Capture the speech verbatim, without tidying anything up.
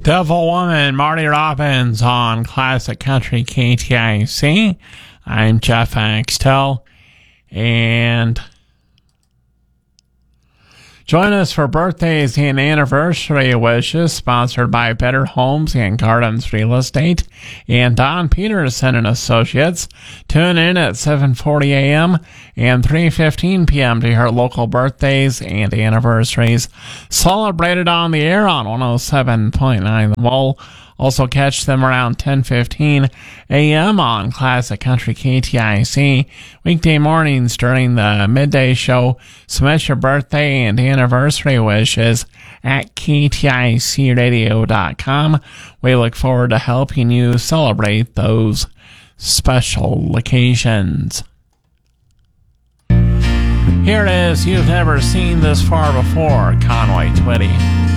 Devil Woman, Marty Robbins on Classic Country K T I C. I'm Jeff Axtell, and join us for birthdays and anniversary wishes, sponsored by Better Homes and Gardens Real Estate and Don Peterson and Associates. Tune in at seven forty a.m. and three fifteen p.m. to hear local birthdays and anniversaries celebrated on the air on one oh seven point nine The Wall. Also catch them around ten fifteen a.m. on Classic Country K T I C. Weekday mornings during the midday show. Submit your birthday and anniversary wishes at K T I C radio dot com. We look forward to helping you celebrate those special occasions. Here it is, You've Never Seen This Far Before, Conway Twitty.